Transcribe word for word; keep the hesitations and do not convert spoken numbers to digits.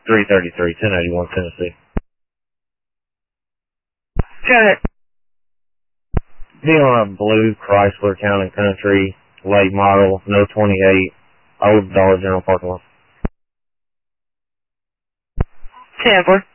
three thirty-three, ten eighty-one, Tennessee. Got it. Be on a blue Chrysler Town and Country, late model, no twenty-eight, old Dollar General parking lot. Tampa.